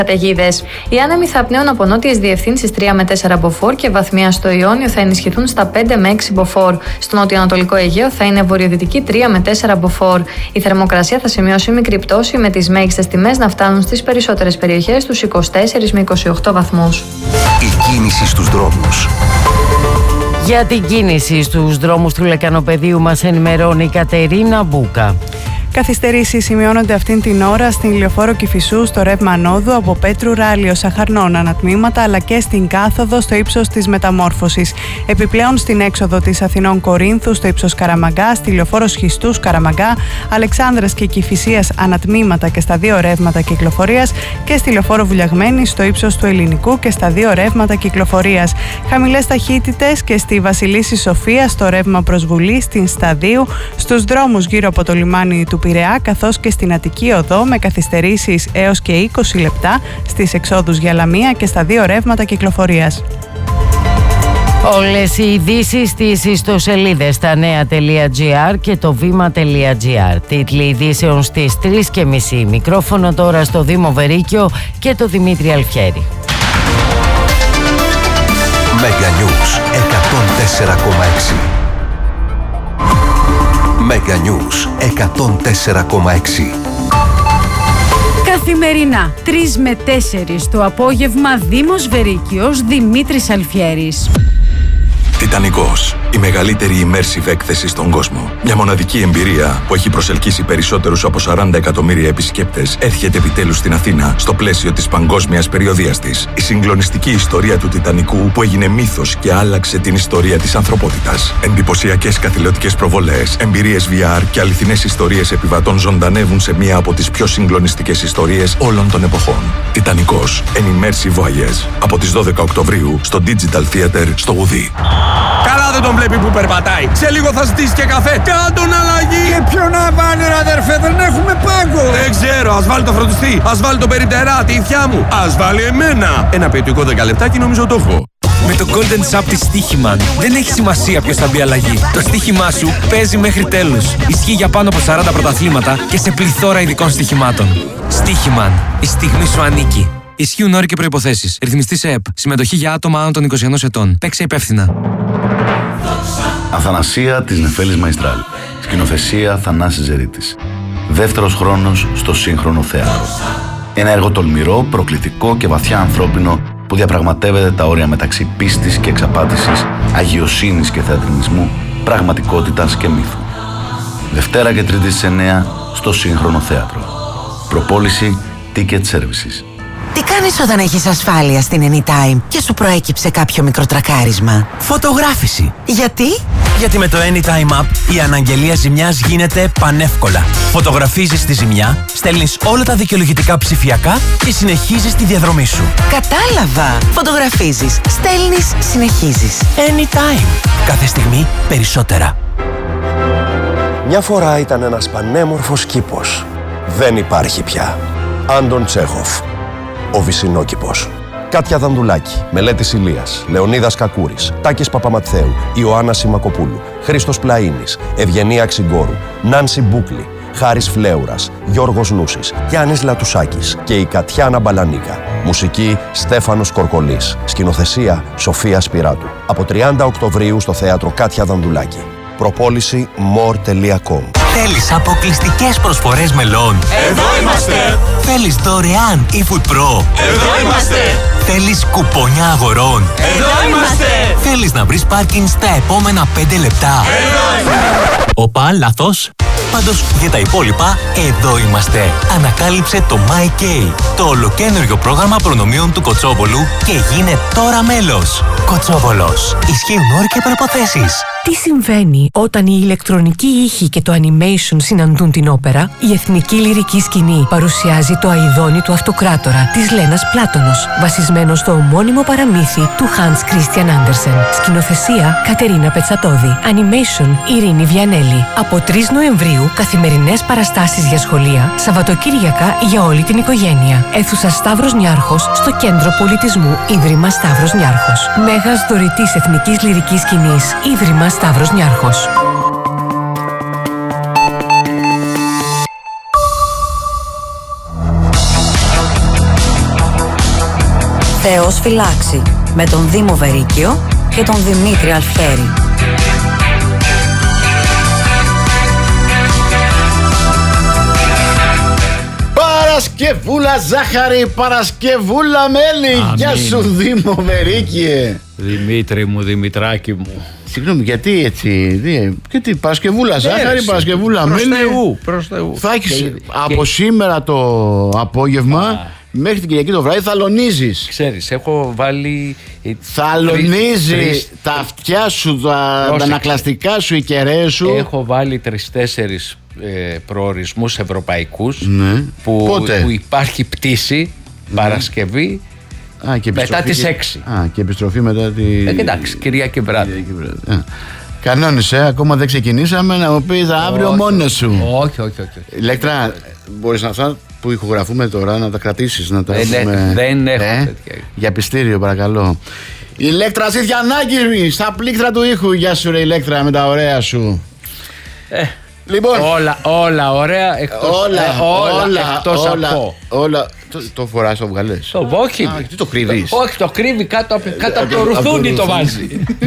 καταιγίδες. Οι άνεμοι θα πνέουν από νότιες διευθύνσεις 3 με 4 μποφόρ και βαθμία στο Ιόνιο θα ενισχυθούν στα 5 με 6 μποφόρ. Στο νοτιοανατολικό Αιγαίο θα είναι βορειοδυτική 3 με 4 μποφόρ. Η θερμοκρασία θα σημειώσει μικρή πτώση με τις μέγιστες τιμές να φτάνουν στις περισσότερες περιοχές τους 24 με 28 βαθμούς. Η κίνηση στους δρόμους. Για την κίνηση στους δρόμους του Λεκανοπεδίου μας ενημερώνει η Κατερίνα Μπούκα. Καθυστερήσεις σημειώνονται αυτήν την ώρα στην Λεωφόρο Κηφισού στο ρεύμα ανόδου από Πέτρου Ράλιο Σαχαρνών ανατμήματα, αλλά και στην κάθοδο στο ύψος της Μεταμόρφωσης. Επιπλέον στην έξοδο της Αθηνών Κορίνθου στο ύψος Καραμαγκά, στη Λεωφόρο Σχιστούς Καραμαγκά, Αλεξάνδρας και Κηφισίας ανατμήματα και στα 2 ρεύματα κυκλοφορίας και στη Λεωφόρο Βουλιαγμένη στο ύψος του Ελληνικού και στα 2 ρεύματα κυκλοφορίας. Χαμηλές ταχύτητες και στη Βασιλίσσης Σοφίας στο ρεύμα προς Βουλή, στην Σταδίου, στους δρόμους γύρω από το λιμάνι του Πειραιά, καθώς και στην Αττική Οδό με καθυστερήσεις έως και 20 λεπτά στις εξόδους για Λαμία και στα 2 ρεύματα κυκλοφορίας. Όλες οι ειδήσεις στις ιστοσελίδες στα νέα.gr και το βήμα.gr. Τίτλοι ειδήσεων στις 3:30. Μικρόφωνο τώρα στο Δήμο Βερίκιο και το Δημήτρη Αλφιέρη. Μέγα Νιούς 104,6. Μέγα Νιούς 104,6. Καθημερινά 3 με 4 το απόγευμα, Δήμος Βερίκιος, Δημήτρης Αλφιέρης. Τιτανικός. Η μεγαλύτερη immersive έκθεση στον κόσμο. Μια μοναδική εμπειρία που έχει προσελκύσει περισσότερους από 40 εκατομμύρια επισκέπτες έρχεται επιτέλους στην Αθήνα στο πλαίσιο της παγκόσμιας περιοδείας της. Η συγκλονιστική ιστορία του Τιτανικού που έγινε μύθος και άλλαξε την ιστορία της ανθρωπότητας. Εντυπωσιακές καθηλωτικές προβολές, εμπειρίες VR και αληθινές ιστορίες επιβατών ζωντανεύουν σε μία από τις πιο συγκλονιστικές ιστορίες όλων των εποχών. Τιτανικός. An immersive voyage. Από τις 12 Οκτωβρίου στο Digital Theater στο Γουδί. Καλά δεν τον βλέπει που περπατάει. Σε λίγο θα ζητήσει και καφέ. Κάντον αλλαγή. Και ποιο να βάλει ρε αδερφέ, δεν έχουμε πάγκο. Δεν ξέρω, ας βάλει το φροντιστή. Ας βάλει το περιτεράτη, η θιά μου. Ας βάλει εμένα. Ένα ποιοτικό 10 λεπτάκι νομίζω το έχω. Με το Golden Shop της Στοίχημαν δεν έχει σημασία ποιος θα μπει αλλαγή. Το στοίχημά σου παίζει μέχρι τέλους. Ισχύει για πάνω από 40 πρωταθλήματα και σε πληθώρα ειδικών στοιχημάτων. Στοίχημαν. Η στιγμή σου ανήκει. Ισχύουν όροι και προϋποθέσεις. Ρυθμιστής ΕΕΠ. Συμμετοχή για άτομα άνω των 21 ετών. Παίξε υπεύθυνα. Αθανασία της Νεφέλης Μαϊστράλ. Σκηνοθεσία Θανάσης Ζερίτης. Δεύτερος χρόνος στο σύγχρονο θέατρο. Ένα έργο τολμηρό, προκλητικό και βαθιά ανθρώπινο που διαπραγματεύεται τα όρια μεταξύ πίστης και εξαπάτησης, αγιοσύνης και θεατρινισμού, πραγματικότητας και μύθου. Δευτέρα και Τρίτη στις 9 στο σύγχρονο θέατρο. Προπόληση Ticket Services. Τι κάνεις όταν έχεις ασφάλεια στην Anytime και σου προέκυψε κάποιο μικρό τρακάρισμα? Φωτογράφηση. Γιατί? Γιατί με το Anytime App η αναγγελία ζημιάς γίνεται πανεύκολα. Φωτογραφίζεις τη ζημιά, στέλνεις όλα τα δικαιολογητικά ψηφιακά και συνεχίζεις τη διαδρομή σου. Κατάλαβα. Φωτογραφίζεις, στέλνεις, συνεχίζεις. Anytime. Κάθε στιγμή περισσότερα. Μια φορά ήταν ένας πανέμορφος κήπος. Δεν υπάρχει πια. Άντων Τσέχοφ. Ο Βυσσινόκηπος. Κάτια Δανδουλάκη, Μελέτης Ηλίας, Λεωνίδας Κακούρης, Τάκης Παπαματθέου, Ιωάννα Σιμακοπούλου, Χρήστος Πλαΐνης, Ευγενία Ξυγκόρου, Νάνση Μπούκλη, Χάρης Φλέουρας, Γιώργος Νούσης, Γιάννης Λατουσάκης και η Κατιάνα Μπαλανίκα. Μουσική Στέφανος Κορκολής. Σκηνοθεσία Σοφία Σπυράτου. Από 30 Οκτωβρίου στο θέατρο Κάτια Δανδουλάκη. Προπόληση more.com. Θέλεις αποκλειστικές προσφορές μελών? Εδώ είμαστε! Θέλεις δωρεάν eFood Pro? Εδώ είμαστε! Θέλεις κουπόνια αγορών? Εδώ είμαστε! Θέλεις να βρεις πάρκινγκ στα επόμενα 5 λεπτά? Εδώ είμαστε! Οπα, λάθος. Πάντως για τα υπόλοιπα, εδώ είμαστε. Ανακάλυψε το MyK, το ολοκαίνουργιο πρόγραμμα προνομίων του Κοτσόβολου και γίνε τώρα μέλος. Κοτσόβολος. Ισχύουν όροι και προϋποθέσεις. Τι συμβαίνει όταν η ηλεκτρονική ήχη και το animation συναντούν την όπερα? Η Εθνική Λυρική Σκηνή παρουσιάζει το Αηδόνι του Αυτοκράτορα της Λένας Πλάτωνος, βασισμένο στο ομώνυμο παραμύθι του Hans Christian Andersen. Σκηνοθεσία Κατερίνα Πετσατώδη. Animation Ειρήνη Βιανέλη. Από 3 Νοεμβρίου καθημερινές παραστάσεις για σχολεία, Σαββατοκύριακα για όλη την οικογένεια. Αίθουσα Σταύρος Νιάρχος στο Κέντρο Πολιτισμού Ίδρυμα Σταύρος Νιάρχος. Μέγας δωρητής Εθνικής Λυρικής Σκηνής Ίδρυμα Σταύρος Νιάρχος. Θεός φυλάξει, με τον Δήμο Βερίκιο και τον Δημήτρη Αλφιέρη. Παρασκευούλα Ζάχαρη, Παρασκευούλα Μέλη. Γεια σου Δήμο Βερίκιε. Δημήτρη μου, Δημητράκη μου. Συγγνώμη, γιατί έτσι, γιατί Παρασκευούλα Ζάχαρη, Παρασκευούλα Μέλη. Προς Θεού. Θα έχεις από σήμερα το απόγευμα μέχρι την Κυριακή το βράδυ θαλονίζεις. Ξέρεις, έχω βάλει... Θαλονίζεις τα αυτιά σου, τα ανακλαστικά σου, οι κεραίες σου. Έχω βάλει 3-4 προορισμούς ευρωπαϊκούς, ναι. που υπάρχει πτήση Παρασκευή μετά τις 6. Και επιστροφή μετά τη... εντάξει, Κυριακή βράδυ. Κανόνισε, ακόμα δεν ξεκινήσαμε, να μου πεις αύριο μόνος σου. Όχι. Ηλέκτρα, μπορείς αυτά που ηχογραφούμε τώρα να τα κρατήσεις, να τα έχουμε... Δεν έχω τέτοια. Για πιστήριο παρακαλώ. Ηλέκτρα Ζητιανάκη, στα πλήκτρα του ήχου. Γεια σου ρε Ηλέκτρα, με τα ωραία σου. Λοιπόν, όλα ωραία εκτός από. Όλα. Το φοράς, το βγαλές. Όχι. Τι το κρύβεις? Όχι, το κρύβει κάτω από το ρουθούνι το βάζει.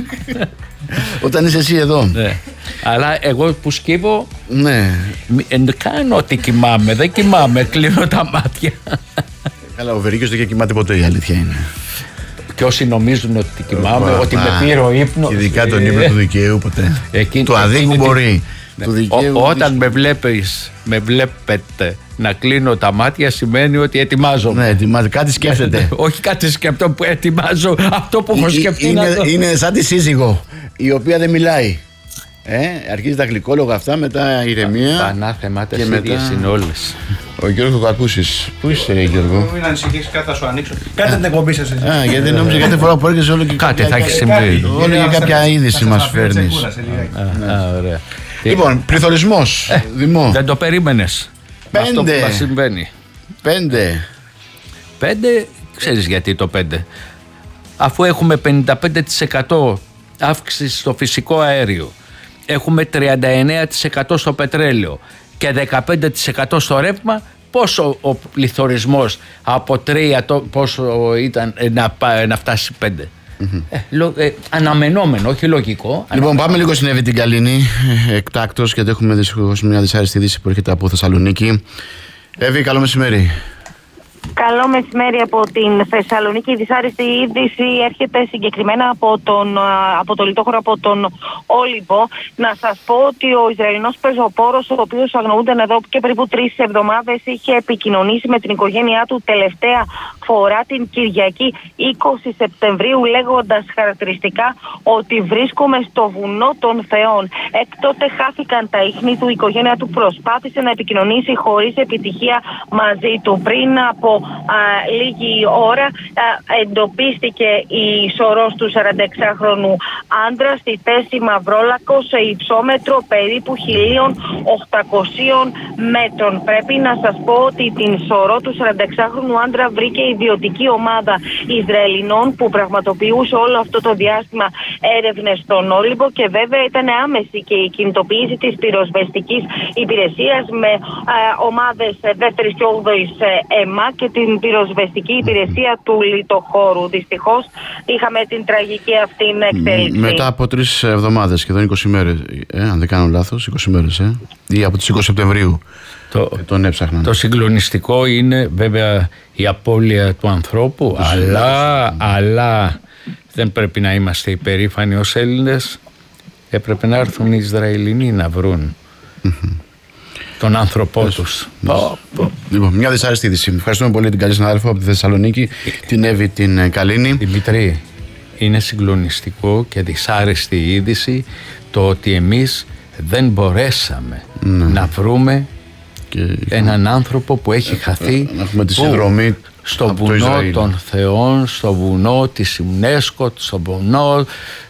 Όταν είσαι εσύ εδώ. Ναι. Αλλά εγώ που σκύβω, ναι. Κάνω ότι κοιμάμαι. Δεν κοιμάμαι, κλείνω τα μάτια. Καλά, ο Βερίκιος δεν κοιμάται ποτέ, η αλήθεια είναι. Και όσοι νομίζουν ότι κοιμάμαι, ότι με πήρε ο ύπνος. Ειδικά τον ύπνο του δικαίου ποτέ. Του αδίκου μπορεί. Όταν με βλέπετε να κλείνω τα μάτια, σημαίνει ότι ετοιμάζομαι. Ναι, κάτι σκέφτεται. Όχι κάτι σκέφτομαι, που ετοιμάζω αυτό που έχω σκεφτεί. Είναι σαν τη σύζυγο, η οποία δεν μιλάει. Αρχίζει τα γλυκόλογα αυτά, μετά ηρεμία. Πανάθεμάτες ίδιες είναι όλες. Ο Γιώργος Κακούσης. Πού είσαι, Γιώργο? Μην ανησυχείς, κάτι θα σου ανοίξω. Κάντε την εκπομπή σας. Γιατί νόμιζα κάθε φορά που έρχεσαι όλο και κάτι θα έχει συμβεί. Όλο και κάποια είδηση μας φέρνεις. Ωραία. Λοιπόν, πληθωρισμός. Δημό. Δεν το περίμενες. 5. Αυτό που μας συμβαίνει. 5. Ξέρεις γιατί το 5? Αφού έχουμε 55% αύξηση στο φυσικό αέριο, έχουμε 39% στο πετρέλαιο και 15% στο ρεύμα, πόσο ο πληθωρισμός από 3 πόσο ήταν να φτάσει 5? Αναμενόμενο, όχι λογικό. Λοιπόν, πάμε λίγο στην Εύη την Καλίνη, εκτάκτος, γιατί έχουμε δυστυχώς μια δυσάρεστη είδηση που έρχεται από Θεσσαλονίκη. Εύη, καλό μεσημέρι. Καλό μεσημέρι από την Θεσσαλονίκη. Η δυσάρεστη είδηση έρχεται συγκεκριμένα από το λιτόχωρο, από τον Όλυμπο. Να σας πω ότι ο Ισραηλινός πεζοπόρος, ο οποίος αγνοούνται εδώ και περίπου 3 εβδομάδες, είχε επικοινωνήσει με την οικογένειά του τελευταία φορά την Κυριακή 20 Σεπτεμβρίου, λέγοντας χαρακτηριστικά ότι βρίσκομαι στο βουνό των Θεών. Έκτοτε χάθηκαν τα ίχνη του, η οικογένεια του προσπάθησε να επικοινωνήσει χωρίς επιτυχία μαζί του. Πριν από λίγη ώρα εντοπίστηκε η σωρός του 46χρονου άντρα στη θέση Μαυρόλακο σε υψόμετρο περίπου 1.800 μέτρων. Πρέπει να σας πω ότι την σωρό του 46χρονου άντρα βρήκε η ιδιωτική ομάδα Ισραηλινών που πραγματοποιούσε όλο αυτό το διάστημα έρευνες στον Όλυμπο, και βέβαια ήταν άμεση και η κινητοποίηση της πυροσβεστικής υπηρεσίας με ομάδες 2ης και 8ης ΕΜΑ και την πυροσβεστική υπηρεσία του λιτοχώρου. Δυστυχώς είχαμε την τραγική αυτή εξέλιξη. Μετά από 3 εβδομάδες, σχεδόν 20 μέρες, αν δεν κάνω λάθος, 20 μέρες, ή από τις 20 Σεπτεμβρίου τον έψαχναν. Το συγκλονιστικό είναι βέβαια η απώλεια του ανθρώπου, αλλά δεν πρέπει να είμαστε υπερήφανοι ως Έλληνες. Έπρεπε να έρθουν οι Ισραηλινοί να βρουν τον άνθρωπό τους. Λοιπόν, μια δυσάρεστη είδηση. Ευχαριστούμε πολύ την καλή συνάδελφο από τη Θεσσαλονίκη, την Εύη την Καλίνη. Δημητρή, είναι συγκλονιστικό και δυσάρεστη είδηση το ότι εμείς δεν μπορέσαμε να βρούμε έναν άνθρωπο που έχει χαθεί στο βουνό των Θεών, στο βουνό της UNESCO, στο βουνό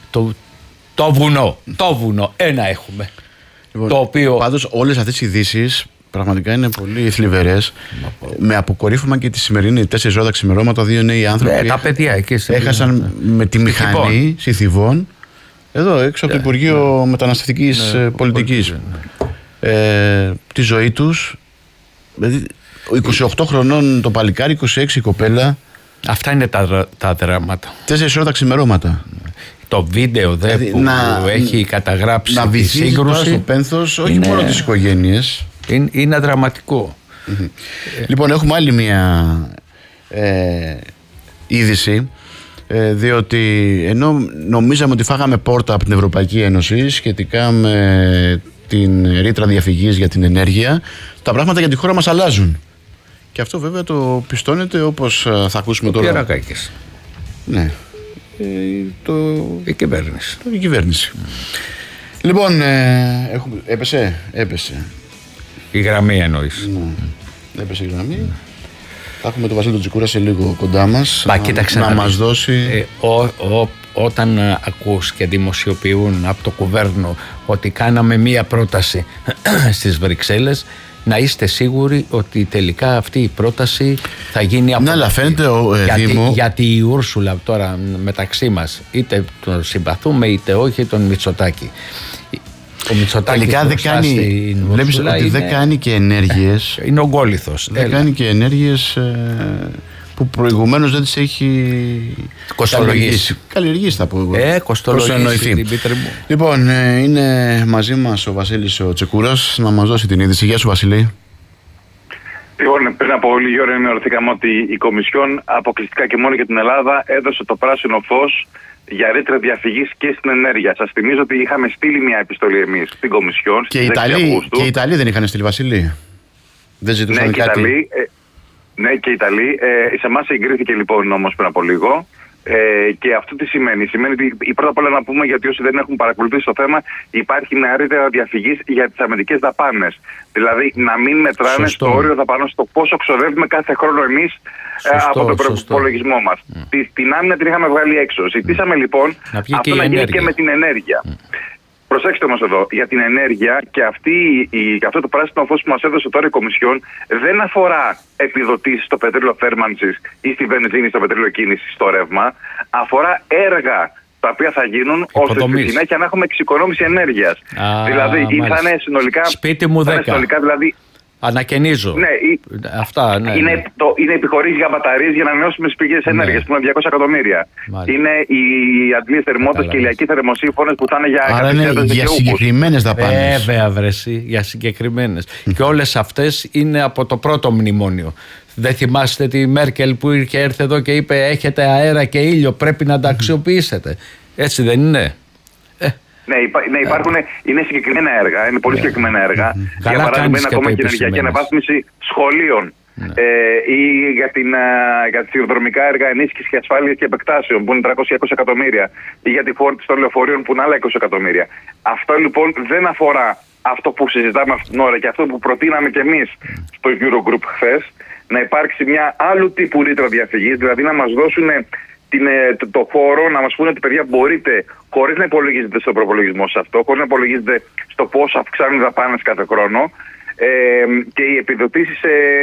το βουνό, ένα έχουμε. Λοιπόν, το οποίο... Πάντως όλες αυτές οι ειδήσεις πραγματικά είναι πολύ θλιβερές, με αποκορύφωμα και τη σημερινή 4 ώρα ξημερώματα, 2 νέοι άνθρωποι τα παιδιά εκεί έχασαν με τη μηχανή Συθιβών εδώ έξω από το Υπουργείο Μεταναστευτικής Πολιτικής τη ζωή τους. Δηλαδή 28 χρονών το παλικάρι, 26 η κοπέλα. Αυτά είναι τα δράματα. 4 ώρα τα ξημερώματα. Το βίντεο που έχει καταγράψει να τη σύγκρουση στο πένθος, όχι μόνο τις οικογένειες. Είναι δραματικό. Λοιπόν, έχουμε άλλη μια είδηση, διότι ενώ νομίζαμε ότι φάγαμε πόρτα από την Ευρωπαϊκή Ένωση σχετικά με την ρήτρα διαφυγής για την ενέργεια, τα πράγματα για τη χώρα μας αλλάζουν. Και αυτό βέβαια το πιστώνεται, όπως θα ακούσουμε τώρα. Πιερακάκης. Ναι. Η κυβέρνηση. Η κυβέρνηση. Λοιπόν, έπεσε. Η γραμμή εννοείς. Ναι. Έπεσε η γραμμή. Θα έχουμε τον Βασίλη Τζικούρα σε λίγο κοντά μας. Να μας δώσει. Όταν ακούς και δημοσιοποιούν από το κουβέρνο ότι κάναμε μία πρόταση στις Βρυξέλλες, να είστε σίγουροι ότι τελικά αυτή η πρόταση θα γίνει από γιατί η Ούρσουλα τώρα μεταξύ μας, είτε τον συμπαθούμε είτε όχι, τον Μητσοτάκη. Ο Μητσοτάκης τελικά δεν κάνει, βλέπεις ότι δεν κάνει και ενέργειες. Είναι ογκόληθος. Δεν κάνει και ενέργειες που προηγουμένως δεν τις έχει καλλιεργήσει, θα πω εγώ. Κοστολογήσει. Λοιπόν, είναι μαζί μας ο Βασίλης ο Τσεκούρας να μας δώσει την είδηση. Γεια σου, Βασίλη. Λοιπόν, πριν από λίγη ώρα ενημερωθήκαμε ότι η Κομισιόν αποκλειστικά και μόνο για την Ελλάδα έδωσε το πράσινο φως για ρήτρα διαφυγής και στην ενέργεια. Σας θυμίζω ότι είχαμε στείλει μια επιστολή εμείς στην Κομισιόν. Και οι Ιταλοί δεν είχαν στείλει, Βασίλη? Δεν ζητούσαν κάτι? Ναι, και οι Ιταλοί. Σε εμάς εγκρίθηκε λοιπόν όμως πριν από λίγο. Και αυτό τι σημαίνει? Σημαίνει ότι πρώτα απ' όλα να πούμε, γιατί όσοι δεν έχουν παρακολουθήσει το θέμα, υπάρχει μια ρήτρα διαφυγής για τις αμυντικές δαπάνες. Δηλαδή να μην μετράνε στο όριο δαπάνων στο πόσο ξοδεύουμε κάθε χρόνο εμείς από τον προπολογισμό μας. Την άμυνα την είχαμε βγάλει έξω. Ζητήσαμε λοιπόν αυτό να γίνει και με την ενέργεια. Προσέξτε όμως εδώ, για την ενέργεια και αυτό το πράσινο φως που μας έδωσε τώρα η Κομισιόν δεν αφορά επιδοτήσεις στο πετρέλαιο θέρμανσης ή στη βενζίνη, στο πετρέλαιο κίνησης, στο ρεύμα. Αφορά έργα τα οποία θα γίνουν ώστε στη συνέχεια να έχουμε εξοικονόμηση ενέργειας. Δηλαδή θα είναι συνολικά. Σπίτι μου 10. Δηλαδή, ανακαινίζω. Ναι, αυτά, ναι. Είναι επιχορήγηση για μπαταρίες για ανανεώσιμες πηγές ενέργειας που είναι 200 εκατομμύρια. Είναι οι αντλίες θερμότητας και ηλιακοί θερμοσύμφωνες που θα είναι για για συγκεκριμένες δαπάνες. Βέβαια, βρεσί, για συγκεκριμένες. Και όλες αυτές είναι από το πρώτο μνημόνιο. Δεν θυμάστε τη Μέρκελ που ήρθε εδώ και είπε: έχετε αέρα και ήλιο, πρέπει να τα αξιοποιήσετε. Έτσι δεν είναι? Ναι, είναι συγκεκριμένα έργα, είναι πολύ συγκεκριμένα έργα. Για παράδειγμα, είναι ακόμα και ενεργειακή αναβάθμιση σχολείων ή για τις σιδηροδρομικά έργα ενίσχυσης και ασφάλειας και επεκτάσεων που είναι 320 εκατομμύρια ή για τη φόρτιση των λεωφορείων που είναι άλλα 20 εκατομμύρια. Αυτό λοιπόν δεν αφορά αυτό που συζητάμε αυτήν την ώρα και αυτό που προτείναμε κι εμείς στο Eurogroup χθες, να υπάρξει μια άλλου τύπου ρήτρα διαφυγής, δηλαδή να μας δώσουν το χώρο να μας πούνε ότι παιδιά μπορείτε, χωρίς να υπολογίζετε στον προπολογισμό σε αυτό, χωρίς να υπολογίζετε στο πόσο αυξάνουν οι δαπάνες κάθε χρόνο και οι επιδοτήσεις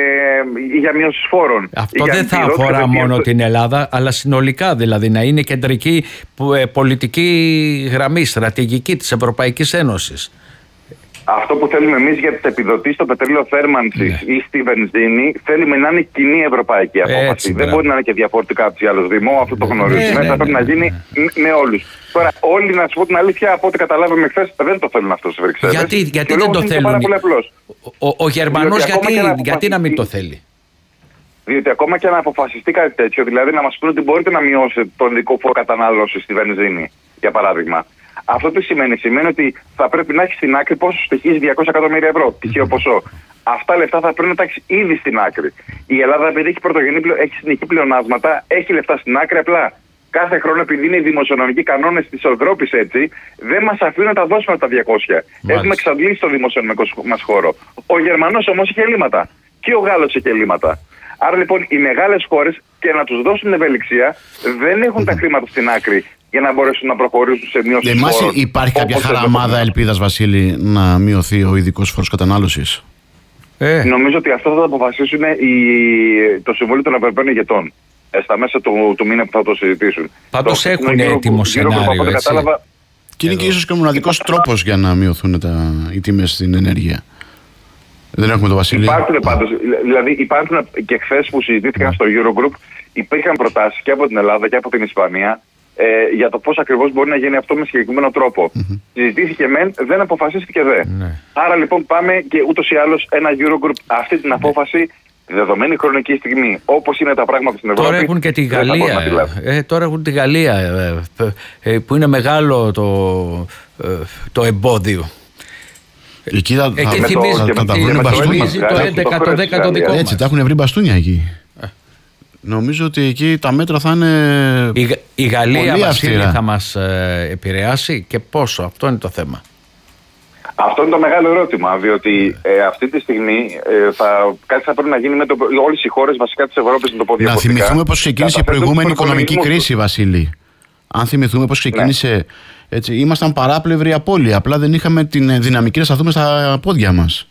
για μείωση φόρων. Αυτό δεν θα αφορά μόνο την Ελλάδα, αλλά συνολικά, δηλαδή να είναι κεντρική πολιτική γραμμή, στρατηγική της Ευρωπαϊκής Ένωσης. Αυτό που θέλουμε εμείς για τις επιδοτήσεις στο πετρέλαιο θέρμανσης ή στη βενζίνη, θέλουμε να είναι κοινή ευρωπαϊκή απόφαση. Δεν μπορεί να είναι και διαφορετικά από τους άλλους Δήμο, αυτό το γνωρίζουμε. Θα πρέπει να γίνει με όλους. Τώρα, όλοι, να σου πω την αλήθεια, από ό,τι καταλάβαμε χθες, δεν το θέλουν αυτό στις Βρυξέλλες. Γιατί δεν το θέλουν? Ο Γερμανός γιατί να μην το θέλει? Διότι ακόμα και να αποφασιστεί κάτι τέτοιο, δηλαδή να μας πούνε ότι μπορείτε να μειώσετε τον ειδικό φόρο κατανάλωση στη βενζίνη, για παράδειγμα. Αυτό τι σημαίνει? Σημαίνει ότι θα πρέπει να έχει στην άκρη πόσο στοιχίζει 200 εκατομμύρια ευρώ, τυχαίο ποσό. Αυτά λεφτά θα πρέπει να τα έχει ήδη στην άκρη. Η Ελλάδα, επειδή έχει συνεχή πλεονάσματα, έχει λεφτά στην άκρη, απλά κάθε χρόνο, επειδή είναι οι δημοσιονομικοί κανόνες της Ευρώπης έτσι, δεν μας αφήνουν να τα δώσουμε τα 200. Έχουμε εξαντλήσει το δημοσιονομικό μας χώρο. Ο Γερμανός όμως είχε ελλείμματα. Και ο Γάλλος είχε ελλείμματα. Άρα λοιπόν οι μεγάλες χώρες, και να τους δώσουν ευελιξία, δεν έχουν τα χρήματα στην άκρη για να μπορέσουν να προχωρήσουν σε μείωση φόρων. Υπάρχει κάποια χαραμάδα ελπίδας, Βασίλη, να μειωθεί ο ειδικός φόρος κατανάλωσης? Νομίζω ότι αυτό θα το αποφασίσουν το Συμβούλιο των Ευρωπαίων Ηγετών στα μέσα του μήνα που θα το συζητήσουν. Πάντως έχουν έτοιμο σενάριο, έτσι. Και είναι και ίσως και ο μοναδικός τρόπος για να μειωθούν οι τιμές στην ενέργεια. Δεν έχουμε το Βασίλη. Υπάρχουν πάντως, δηλαδή υπάρχουν και χθες που συζητήθηκαν στο Eurogroup υπήρχαν προτάσεις και από την Ελλάδα και από την Ισπανία για το πώς ακριβώς μπορεί να γίνει αυτό με συγκεκριμένο τρόπο. Συζητήθηκε μεν, δεν αποφασίστηκε δε. Άρα λοιπόν πάμε και ούτως ή άλλως ένα Eurogroup αυτή την απόφαση, τη δεδομένη χρονική στιγμή, όπως είναι τα πράγματα στην Ευρώπη. Τώρα έχουν και τη Γαλλία. Τώρα έχουν τη Γαλλία που είναι μεγάλο το εμπόδιο. Εκεί θα τα βρουν μπαστούνια. Το 11, το 10, το δικό μας. Έτσι, τα έχουν βρει μπαστούνια εκεί. Νομίζω ότι εκεί τα μέτρα θα είναι. Η Γαλλία, Βασίλη, θα μας επηρεάσει και πόσο? Αυτό είναι το θέμα. Αυτό είναι το μεγάλο ερώτημα, διότι αυτή τη στιγμή κάτι θα πρέπει να γίνει με όλες οι χώρες βασικά της Ευρώπης να το πω διαφορετικά. Να θυμηθούμε πώς ξεκίνησε η προηγούμενη οικονομική κρίση, Βασίλη. Αν θυμηθούμε πώς ξεκίνησε, έτσι, ήμασταν παράπλευροι απώλεια. Απλά δεν είχαμε την δυναμική να σταθούμε στα πόδια μας.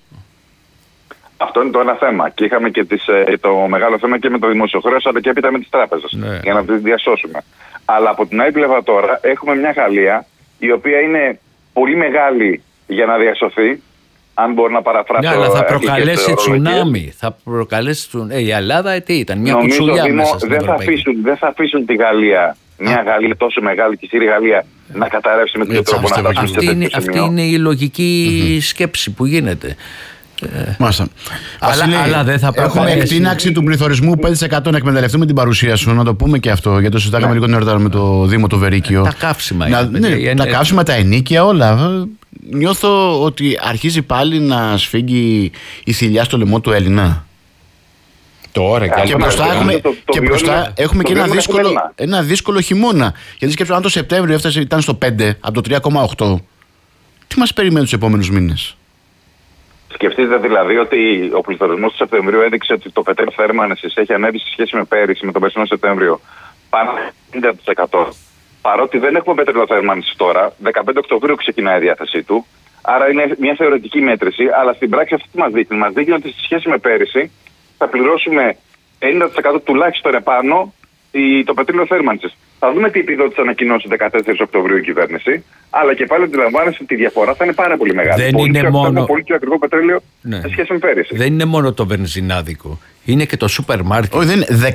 Αυτό είναι το ένα θέμα. Και είχαμε και το μεγάλο θέμα και με το δημόσιο χρέος, αλλά και έπειτα με τις τράπεζες, για να τις διασώσουμε. Αλλά από την άλλη πλευρά τώρα έχουμε μια Γαλλία η οποία είναι πολύ μεγάλη για να διασωθεί, αν μπορώ να παραφράσω. Ναι, αλλά θα προκαλέσει τσουνάμι. Θα προκαλέσει η Ελλάδα τι ήταν, μια κουτσουλιά μέσα στην Ευρωπαϊκή. Δεν θα αφήσουν τη Γαλλία, μια Γαλλία τόσο μεγάλη και ισχυρή Γαλλία, να καταρρεύσει με τον τρόπο να φτάσουν. Αυτή είναι η λογική σκέψη που γίνεται. Μάλιστα. Αλλά δεν θα έχουμε εκτείναξη του πληθωρισμού 5%. Να εκμεταλλευτούμε την παρουσία σου, να το πούμε και αυτό, γιατί το συζητάγαμε λίγο νωρίτερα με το Δήμο του Βερίκιο. Τα καύσιμα. Τα καύσιμα, τα ενοίκια, όλα. Νιώθω ότι αρχίζει πάλι να σφίγγει η θηλιά στο λαιμό του Έλληνα. Τώρα και μπροστά έχουμε και ένα δύσκολο χειμώνα. Γιατί σκέψου, αν το Σεπτέμβριο ήταν στο 5 από το 3,8, τι μας περιμένει τους επόμενους μήνες? Σκεφτείτε δηλαδή ότι ο πληθωρισμός του Σεπτεμβρίου έδειξε ότι το πετρέλαιο θέρμανσης έχει ανέβει σε σχέση με πέρυσι, με τον περσινό Σεπτέμβριο, πάνω 50%. Παρότι δεν έχουμε πετρέλαιο θέρμανσης τώρα, 15 Οκτωβρίου ξεκινάει η διάθεσή του. Άρα είναι μια θεωρητική μέτρηση, αλλά στην πράξη αυτό τι μας δείχνει? Μας δείχνει ότι σε σχέση με πέρυσι θα πληρώσουμε 50% τουλάχιστον επάνω το πετρέλαιο θέρμανσης. Θα δούμε τι επιδότηση ανακοινώσει 14 Οκτωβρίου η κυβέρνηση, αλλά και πάλι αντιλαμβάνεσαι ότι η διαφορά θα είναι πάρα πολύ μεγάλη. Δεν είναι μόνο πολύ πιο ακριβό πετρέλαιο σε σχέση με πέρυσι. Δεν είναι μόνο το βενζινάδικο, είναι και το σούπερ μάρκετ. Όχι, δεν είναι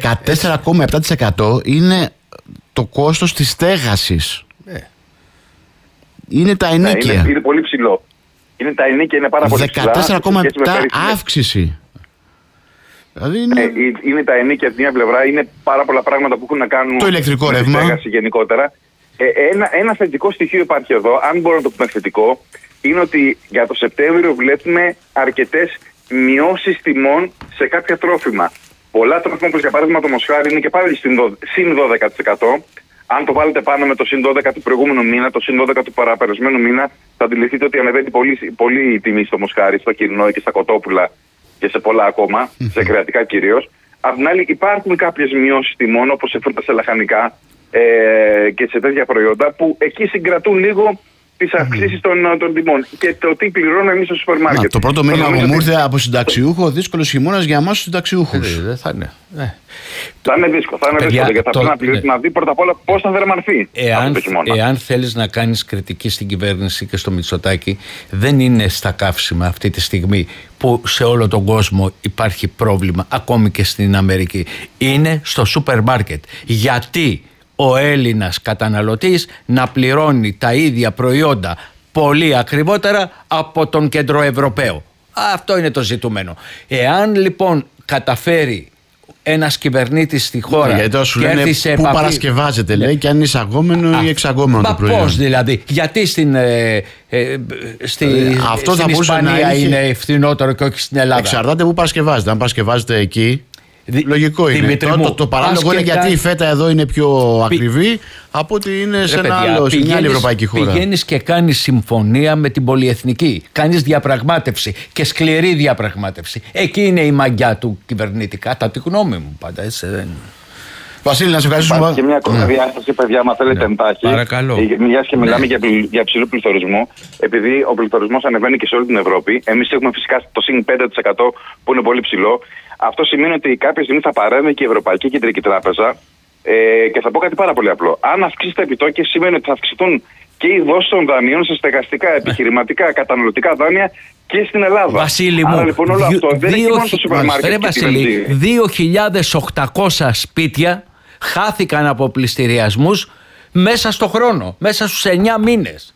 14,7% είναι το κόστος της στέγασης. Είναι τα ενοίκια. Είναι πολύ ψηλό. Είναι τα ενοίκια, είναι πάρα πολύ ψηλά. 14,7% αύξηση. Δηλαδή είναι τα ενοίκια από την μια πλευρά, είναι πάρα πολλά πράγματα που έχουν να κάνουν το ηλεκτρικό με τη στέγαση γενικότερα. Ένα θετικό στοιχείο υπάρχει εδώ, αν μπορώ να το πούμε θετικό, είναι ότι για το Σεπτέμβριο βλέπουμε αρκετές μειώσεις τιμών σε κάποια τρόφιμα. Πολλά τρόφιμα, όπως για παράδειγμα το μοσχάρι, είναι και πάλι συν 12%. Αν το βάλετε πάνω με το συν 12 του προηγούμενου μήνα, το συν 12 του παραπερασμένου μήνα, θα αντιληφθείτε ότι ανεβαίνει πολύ η τιμή στο μοσχάρι, στο κυρινό και στα κοτόπουλα και σε πολλά ακόμα, σε κρεατικά κυρίως. Απ' την άλλη, υπάρχουν κάποιες μειώσεις τιμών, όπως σε φρούτα, σε λαχανικά και σε τέτοια προϊόντα, που εκεί συγκρατούν λίγο τις αυξήσεις των τιμών και το τι πληρώνουμε εμείς στο σούπερ μάρκετ. Το πρώτο μήνυμα μου ήρθε από συνταξιούχο, δύσκολος χειμώνας για εμάς τους συνταξιούχους. Δεν θα είναι. Θα είναι δύσκολο, γιατί θα πρέπει να δει πρώτα απ' όλα πώς θα δερμανθεί αυτό το χειμώνα. Εάν θέλεις να κάνεις κριτική στην κυβέρνηση και στο Μητσοτάκη, δεν είναι στα καύσιμα αυτή τη στιγμή που σε όλο τον κόσμο υπάρχει πρόβλημα, ακόμη και στην Αμερική. Είναι στο σούπερ μάρκετ. Γιατί ο Έλληνας καταναλωτής να πληρώνει τα ίδια προϊόντα πολύ ακριβότερα από τον Κεντροευρωπαίο? Αυτό είναι το ζητούμενο. Εάν λοιπόν καταφέρει ένας κυβερνήτης στη χώρα γιατί σου λένε πού παρασκευάζεται, λέει, και αν είναι εισαγόμενο ή εξαγόμενο το προϊόν. Πώς δηλαδή? Γιατί στην Ισπανία είναι φθηνότερο και όχι στην Ελλάδα? Εξαρτάται πού παρασκευάζεται. Αν παρασκευάζεται εκεί, λογικό είναι. Το παράλογο είναι γιατί η φέτα εδώ είναι πιο ακριβή από ότι είναι σε μια άλλη ευρωπαϊκή χώρα. Πηγαίνεις και κάνεις συμφωνία με την πολυεθνική. Κάνεις διαπραγμάτευση και σκληρή διαπραγμάτευση. Εκεί είναι η μαγιά του κυβερνήτη. Κατά τη γνώμη μου πάντα. Βασίλη, να σε ευχαριστήσουμε. Υπάρχει και μια ακόμα διάσταση, παιδιά, αν θέλετε εντάχει. Παρακαλώ. Μιας και μιλάμε για ψηλό πληθωρισμό, επειδή ο πληθωρισμός ανεβαίνει και σε όλη την Ευρώπη, εμείς έχουμε φυσικά το συν 5% που είναι πολύ ψηλό. Αυτό σημαίνει ότι κάποια στιγμή θα παρέμβει και η Ευρωπαϊκή Κεντρική Τράπεζα και θα πω κάτι πάρα πολύ απλό. Αν αυξήσει τα επιτόκια, σημαίνει ότι θα αυξηθούν και η δόση των δανείων σε στεγαστικά, επιχειρηματικά, καταναλωτικά δάνεια και στην Ελλάδα. Βασίλη μου, άρα λοιπόν όλο αυτό δεν έχει μόνο στο σούπερ μάρκετ. Βασίλη, 2.800 σπίτια χάθηκαν από πληστηριασμούς μέσα στο χρόνο, μέσα στους 9 μήνες.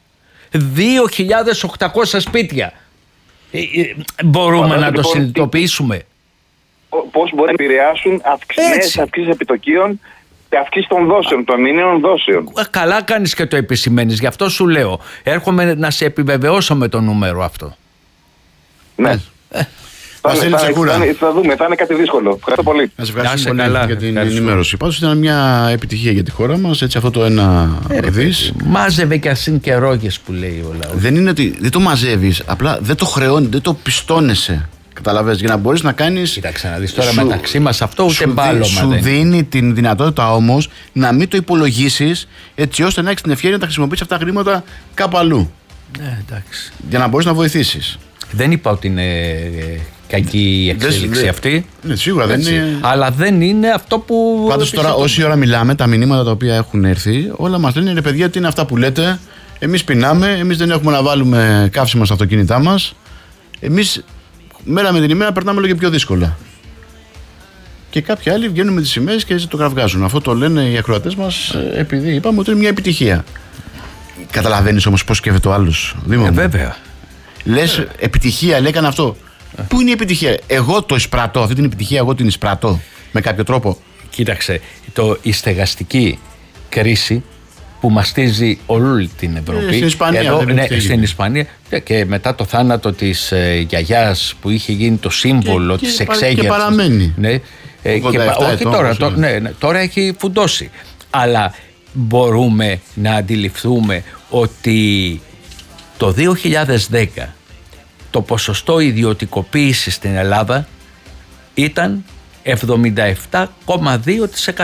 2.800 σπίτια. Μπορούμε να το συνειδητοποιήσουμε? Πώς μπορεί να επηρεάσουν αυξήσεις επιτοκίων και αυξήσεις των δόσεων, των μηνύων δόσεων. Καλά κάνεις και το επισημαίνεις, γι' αυτό σου λέω. Έρχομαι να σε επιβεβαιώσω με το νούμερο αυτό. Ναι. Βασίλη Τσεκούρα. Θα δούμε, θα είναι κάτι δύσκολο. Ευχαριστώ πολύ. Να σε ευχαριστώ πολύ για την ενημέρωση. Πάντως ήταν μια επιτυχία για τη χώρα μας, έτσι αυτό το 1 δις. Μάζευε και ασύν και ρόγες που λέει ο λαός. Δεν είναι ότι δεν το μαζεύεις, απλά δεν το χρεώνει, δεν το πιστώνεσαι. Καταλαβαίνεις, για να μπορείς να κάνεις. Κοίταξε να δεις τώρα μεταξύ μας αυτό ούτε μπάλωμα. Σου δίνει την δυνατότητα όμως να μην το υπολογίσεις, έτσι ώστε να έχεις την ευκαιρία να τα χρησιμοποιήσεις αυτά τα χρήματα κάπου αλλού. Εντάξει. Για να μπορείς να βοηθήσεις. Δεν είπα ότι είναι κακή η εξέλιξη αυτή. Ναι, σίγουρα δεν είναι. Αλλά δεν είναι αυτό που. Πάντως τώρα, όση ώρα μιλάμε, τα μηνύματα τα οποία έχουν έρθει, όλα μας λένε ρε παιδιά, τι είναι αυτά που λέτε. Εμείς πεινάμε, εμείς δεν έχουμε να βάλουμε καύσιμα στα αυτοκίνητά μας. Εμείς μέρα με την ημέρα περνάμε όλο και πιο δύσκολα. Και κάποιοι άλλοι βγαίνουν με τις σημαίες και το κραυγάζουν. Αυτό το λένε οι ακροατές μας, επειδή είπαμε ότι είναι μια επιτυχία. Καταλαβαίνεις όμως πώς σκέφτεται ο άλλος, Δήμο? Βέβαια. Λες επιτυχία, λέει, έκανε αυτό. Πού είναι η επιτυχία? Εγώ το εισπρατώ, αυτή την επιτυχία εγώ την εισπρατώ με κάποιο τρόπο. Κοίταξε, η στεγαστική κρίση που μαστίζει όλη την Ευρώπη. Στην Ισπανία. Εδώ, στην Ισπανία και μετά το θάνατο της γιαγιάς που είχε γίνει το σύμβολο της εξέγερσης. Και παραμένει. Ναι, όχι τώρα, τώρα έχει φουντώσει. Αλλά μπορούμε να αντιληφθούμε ότι το 2010 το ποσοστό ιδιωτικοποίησης στην Ελλάδα ήταν 77,2%.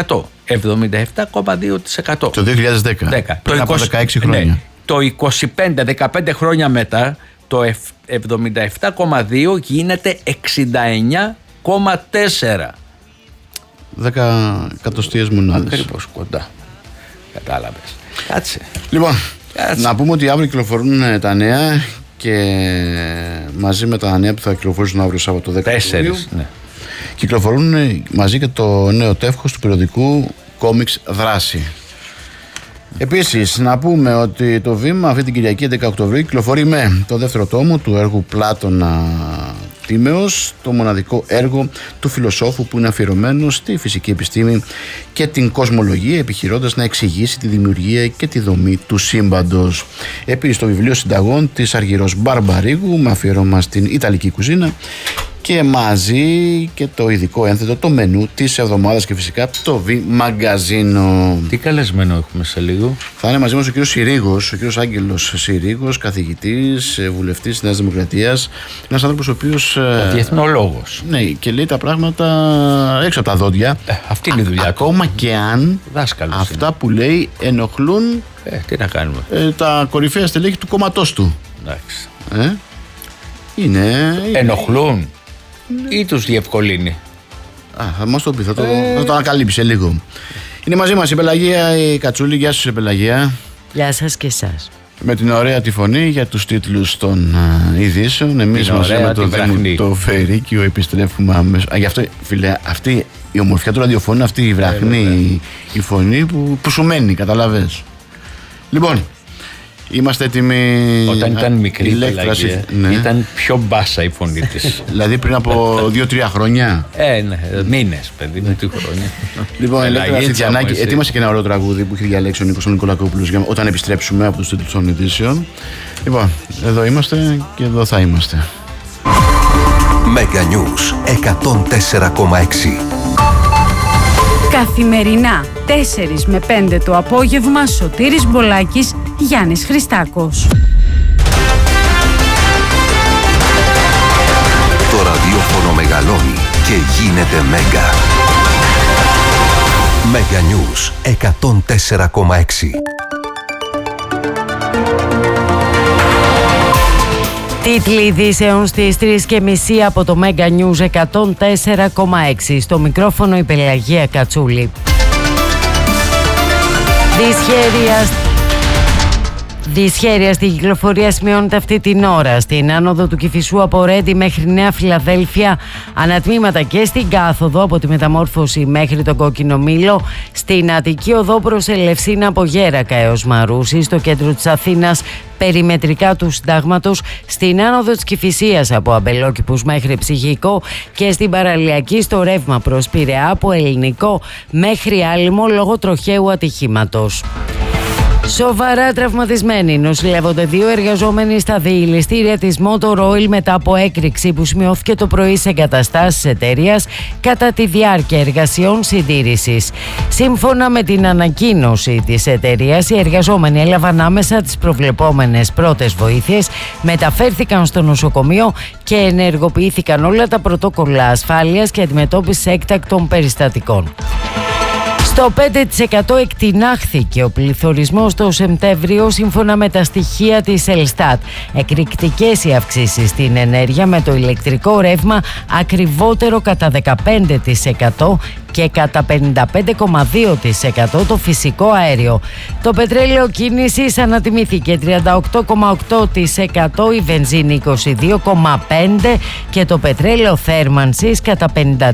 77,2%. Το 2010. Πριν από 16 χρόνια. Ναι, το 15 χρόνια μετά το 77,2 γίνεται 69,4. 10 εκατοστίες μονάδες. Ακριβώς κοντά. Κατάλαβες. Κάτσε. Λοιπόν, να πούμε ότι αύριο κυκλοφορούν τα νέα και μαζί με τα νέα που θα κυκλοφορήσουν αύριο Σάββατο 10 Ιουλίου, ναι. Κυκλοφορούν μαζί και το νέο τεύχος του περιοδικού Κόμιξ Δράση. Επίσης, να πούμε ότι το Βήμα αυτή την Κυριακή 11 Οκτωβρίου κυκλοφορεί με το δεύτερο τόμο του έργου Πλάτωνα Τίμεως, το μοναδικό έργο του φιλοσόφου που είναι αφιερωμένο στη φυσική επιστήμη και την κοσμολογία, επιχειρώντας να εξηγήσει τη δημιουργία και τη δομή του σύμπαντος. Επίσης, το βιβλίο συνταγών της Αργυρός Μπαρμπαρίγου με αφιερώμα στην Ιταλική κουζίνα και μαζί και το ειδικό ένθετο, το μενού της εβδομάδας και φυσικά το Μαγκαζίνο. Τι καλεσμένο έχουμε σε λίγο? Θα είναι μαζί μας ο κύριος Συρίγος, ο κύριος Άγγελος Συρίγος, καθηγητής, βουλευτής της Νέας Δημοκρατίας. Ένας άνθρωπος ο οποίος. Διεθνολόγος. Ναι, και λέει τα πράγματα έξω από τα δόντια. Αυτή είναι η δουλειά. Ακόμα και αν δάσκαλος αυτά που λέει ενοχλούν. Τι να κάνουμε. Τα κορυφαία στελέχη του κόμματός του. Εντάξει. Είναι. Ενοχλούν. Ή τους διευκολύνει? Θα μας το πει, θα το ανακαλύψει λίγο. Είναι μαζί μας η Πελαγία η Κατσούλη. Γεια σας, Πελαγία. Γεια σας και εσάς. Με την ωραία τη φωνή για τους τίτλους των ειδήσεων. Εμείς μαζί με το Βερίκιο επιστρέφουμε αμέσως. Γι' αυτό, φίλε, αυτή η ομορφιά του ραδιοφώνου, αυτή η βραχνή η φωνή που σου μένει, καταλαβες. Λοιπόν, είμαστε έτοιμοι. Όταν ήταν μικρή η Πελαγία, ήταν πιο μπάσα η φωνή της. Δηλαδή πριν από 2-3 χρόνια. Ναι, μήνες, παιδί μου, τι χρόνια. Λοιπόν, Ηλέκτρα Στιτζιανάκη, ετοίμασε και ένα ωραίο τραγούδι που έχει διαλέξει ο Νίκος Νικολακόπουλος όταν επιστρέψουμε από τους τίτλους των ειδήσεων. Λοιπόν, εδώ είμαστε και εδώ θα είμαστε. Mega News 104,6. Καθημερινά 4 με 5 το απόγευμα, Σωτήρης Μπολάκης, Γιάννης Χριστάκος. Το ραδιόφωνο μεγαλώνει και γίνεται Μέγκα. Mega News 104,6. Τίτλοι ειδήσεων στις 3:30 από το Mega News 104,6. Στο μικρόφωνο η Πελαγία Κατσούλη. Δυσχέρεια στη κυκλοφορία σημειώνεται αυτή την ώρα στην άνοδο του Κηφισού από Ρέντι μέχρι Νέα Φιλαδέλφια, ανατμήματα και στην κάθοδο από τη Μεταμόρφωση μέχρι τον Κόκκινο Μήλο, στην Αττική οδό προς Ελευσίνα από Γέρακα έως Μαρούσι, στο κέντρο της Αθήνας περιμετρικά του Συντάγματος, στην άνοδο της Κηφισίας από Αμπελόκηπους μέχρι Ψυχικό και στην παραλιακή στο ρεύμα προς Πειραιά από Ελληνικό μέχρι Άλυμο λόγω τροχαίου ατυχήματος. Σοβαρά τραυματισμένοι νοσηλεύονται 2 εργαζόμενοι στα διηληστήρια της Motor Oil μετά από έκρηξη που σημειώθηκε το πρωί σε εγκαταστάσεις εταιρείας κατά τη διάρκεια εργασιών συντήρησης. Σύμφωνα με την ανακοίνωση της εταιρείας, οι εργαζόμενοι έλαβαν άμεσα τις προβλεπόμενες πρώτες βοήθειες, μεταφέρθηκαν στο νοσοκομείο και ενεργοποιήθηκαν όλα τα πρωτόκολλα ασφάλειας και αντιμετώπισης έκτακτων περιστατικών. Στο 5% εκτινάχθηκε ο πληθωρισμός το Σεπτέμβριο σύμφωνα με τα στοιχεία της Ελστάτ. Εκρηκτικές οι αυξήσεις στην ενέργεια, με το ηλεκτρικό ρεύμα ακριβότερο κατά 15% και κατά 55,2% το φυσικό αέριο. Το πετρέλαιο κίνησης ανατιμήθηκε 38,8%, η βενζίνη 22,5% και το πετρέλαιο θέρμανσης κατά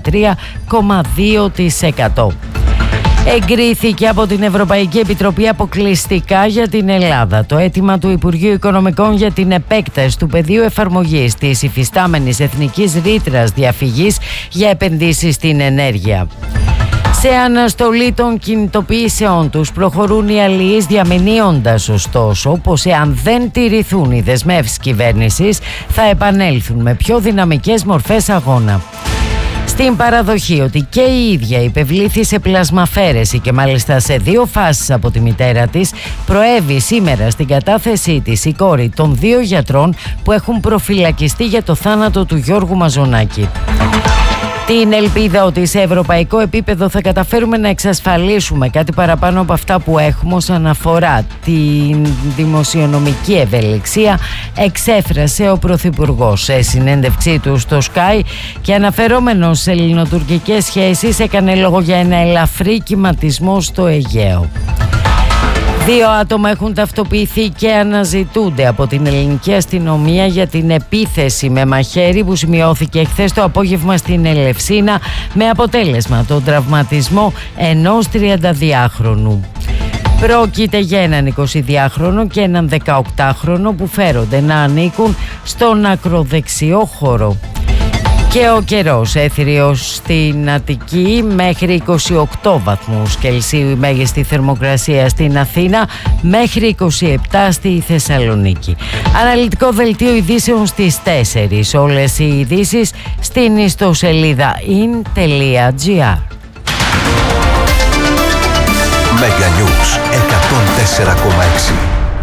53,2%. Εγκρίθηκε από την Ευρωπαϊκή Επιτροπή αποκλειστικά για την Ελλάδα το αίτημα του Υπουργείου Οικονομικών για την επέκταση του πεδίου εφαρμογής της υφιστάμενης εθνικής ρήτρας διαφυγής για επενδύσεις στην ενέργεια. Σε αναστολή των κινητοποιήσεών τους προχωρούν οι αλληλείς, διαμηνύοντας ωστόσο πως εάν δεν τηρηθούν οι δεσμεύσεις κυβέρνησης θα επανέλθουν με πιο δυναμικές μορφές αγώνα. Στην παραδοχή ότι και η ίδια υπευλήθη σε πλασμαφέρεση και μάλιστα σε 2 φάσεις από τη μητέρα της, προέβη σήμερα στην κατάθεσή της η κόρη των 2 γιατρών που έχουν προφυλακιστεί για το θάνατο του Γιώργου Μαζονάκη. Την ελπίδα ότι σε ευρωπαϊκό επίπεδο θα καταφέρουμε να εξασφαλίσουμε κάτι παραπάνω από αυτά που έχουμε όσον αφορά την δημοσιονομική ευελιξία, εξέφρασε ο Πρωθυπουργός σε συνέντευξή του στο Sky και αναφερόμενος σε ελληνοτουρκικές σχέσεις έκανε λόγο για ένα ελαφρύ κυματισμό στο Αιγαίο. 2 άτομα έχουν ταυτοποιηθεί και αναζητούνται από την ελληνική αστυνομία για την επίθεση με μαχαίρι που σημειώθηκε χθες το απόγευμα στην Ελευσίνα, με αποτέλεσμα τον τραυματισμό ενός 32χρονου. Πρόκειται για έναν 22χρονο και έναν 18χρονο που φέρονται να ανήκουν στον ακροδεξιό χώρο. Και ο καιρός έθριος στην Αττική μέχρι 28 βαθμούς Κελσίου η μέγιστη θερμοκρασία στην Αθήνα, μέχρι 27 στη Θεσσαλονίκη. Αναλυτικό δελτίο ειδήσεων στις 4. Όλες οι ειδήσεις στην ιστοσελίδα in.gr. Mega News 104,6.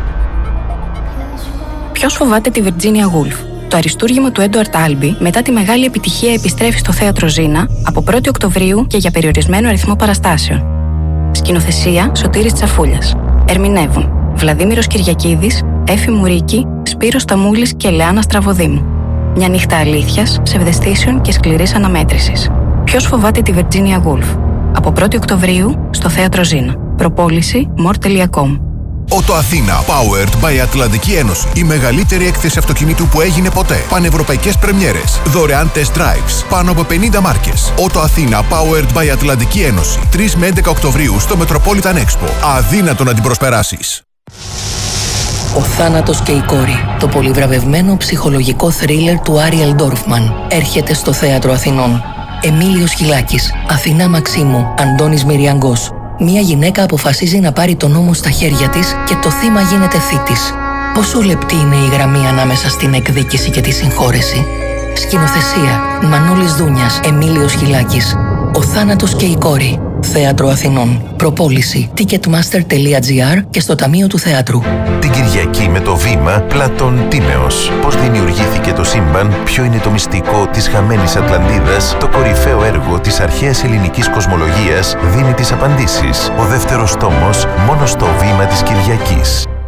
Ποιος φοβάται τη Virginia Woolf? Το αριστούργημα του Έντουαρτ Άλμπι μετά τη μεγάλη επιτυχία επιστρέφει στο Θέατρο Ζήνα από 1η Οκτωβρίου και για περιορισμένο αριθμό παραστάσεων. Σκηνοθεσία Σωτήρης Τσαφούλιας. Ερμηνεύουν Βλαδίμηρος Κυριακίδης, Έφη Μουρίκη, Σπύρος Σταμούλης και Λεάνα Στραβοδήμου. Μια νύχτα αλήθειας, ψευδαισθήσεων και σκληρής αναμέτρησης. Ποιος φοβάται τη Virginia Woolf? Από 1η Οκτωβρίου στο Θέατρο Ζήνα. Προπόληση more.com. Ότο Αθήνα, powered by Ατλαντική Ένωση. Η μεγαλύτερη έκθεση αυτοκινήτου που έγινε ποτέ. Πανευρωπαϊκές πρεμιέρες. Δωρεάν test drives. Πάνω από 50 μάρκες. Ότο Αθήνα, powered by Ατλαντική Ένωση. 3 με 11 Οκτωβρίου στο Metropolitan Expo. Αδύνατο να την προσπεράσεις. Ο θάνατος και η κόρη. Το πολυβραβευμένο ψυχολογικό θρίλερ του Άριελ Ντόρφμαν έρχεται στο Θέατρο Αθηνών. Εμίλιος Χιλάκης, Αθηνά Μαξίμου, Αντώνης Μυριαγκός. Μία γυναίκα αποφασίζει να πάρει τον νόμο στα χέρια της και το θύμα γίνεται θήτης. Πόσο λεπτή είναι η γραμμή ανάμεσα στην εκδίκηση και τη συγχώρεση. Σκηνοθεσία Μανώλης Δούνιας, Εμίλιος Χιλάκης. Ο θάνατος και η κόρη. Θέατρο Αθηνών. Προπόληση ticketmaster.gr και στο Ταμείο του Θεάτρου. Την Κυριακή με το βήμα Πλάτων Τίμεως. Πώς δημιουργήθηκε το σύμπαν, ποιο είναι το μυστικό της χαμένης Ατλαντίδας, το κορυφαίο έργο της αρχαίας ελληνικής κοσμολογίας δίνει τις απαντήσεις. Ο δεύτερος τόμος μόνο στο βήμα της Κυριακής.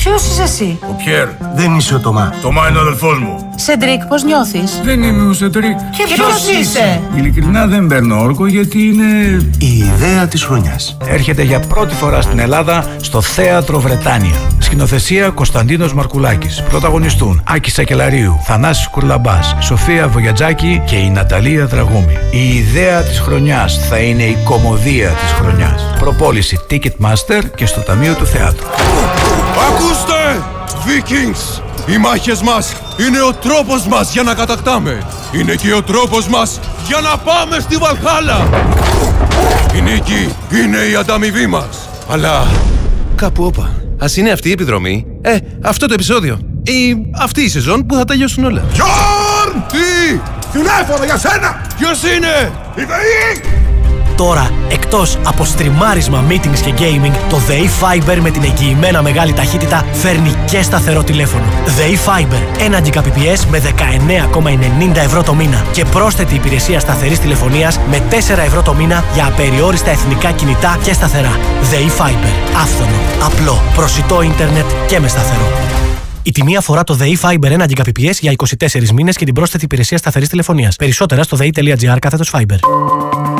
Ποιος είσαι εσύ? Ο Πιέρ. Δεν είσαι ο Τωμά. Τωμά είναι ο αδελφός μου. Σεντρίκ, πώς νιώθεις? Δεν είμαι ο Σεντρίκ. Και ποιος είσαι? Ειλικρινά δεν παίρνω όρκο γιατί είναι η ιδέα της χρονιάς. Έρχεται για πρώτη φορά στην Ελλάδα στο Θέατρο Βρετάνια. Σκηνοθεσία Κωνσταντίνος Μαρκουλάκης. Πρωταγωνιστούν Άκης Σακελαρίου, Θανάσης Κουρλαμπάς, Σοφία Βογιατζάκη και η Ναταλία Δραγούμη. Η ιδέα της χρονιάς θα είναι η κωμωδία της χρονιάς. Προπόληση Ticketmaster και στο Ταμείο του Θεάτρου. Ακούστε! Vikings! Οι μάχες μας είναι ο τρόπος μας για να κατακτάμε. Είναι και ο τρόπος μας για να πάμε στη Βαλχάλα. Η νίκη είναι η ανταμοιβή μας. Αλλά κάπου όπα. Ας είναι αυτή η επιδρομή, αυτό το επεισόδιο ή αυτή η σεζόν που θα τελειώσουν όλα. Γιόρν! Τι! Τηλέφωνο για σένα! Ποιος είναι? Η ΔΕΗ! Τώρα, εκτός από στριμάρισμα, meetings και gaming, το ΔΕΗ Fiber με την εγγυημένα μεγάλη ταχύτητα φέρνει και σταθερό τηλέφωνο. ΔΕΗ Fiber, 1 Gbps με 19,90 ευρώ το μήνα και πρόσθετη υπηρεσία σταθερής τηλεφωνίας με 4 ευρώ το μήνα για απεριόριστα εθνικά κινητά και σταθερά. ΔΕΗ Fiber, άφθονο, απλό, προσιτό ίντερνετ και με σταθερό. Η τιμή αφορά το ΔΕΗ Fiber 1 Gbps για 24 μήνες και την πρόσθετη υπηρεσία σταθερής τηλεφωνίας. Περισσότερα στο dei.gr/Fiber.